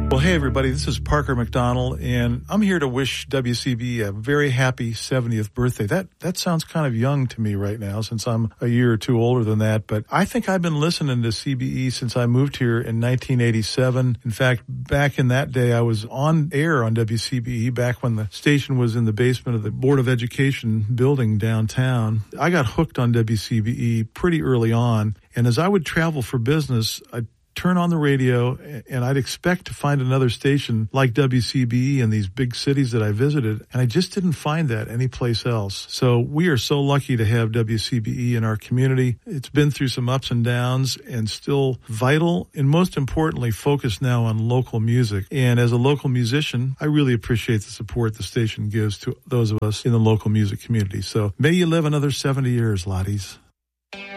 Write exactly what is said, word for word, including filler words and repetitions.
Well, hey, everybody, this is Parker McDonald, and I'm here to wish W C B a very happy seventieth birthday. That that sounds kind of young to me right now, since I'm a year or two older than that, but I think I've been listening to C B E since I moved here in nineteen eighty-seven. In fact, back in that day, I was on air on W C B E back when the station was in the basement of the Board of Education building downtown. I got hooked on W C B E pretty early on, and as I would travel for business, I'd turn on the radio, and I'd expect to find another station like W C B E in these big cities that I visited, and I just didn't find that anyplace else. So we are so lucky to have W C B E in our community. It's been through some ups and downs and still vital, and most importantly, focused now on local music. And as a local musician, I really appreciate the support the station gives to those of us in the local music community. So may you live another seventy years, Lotties.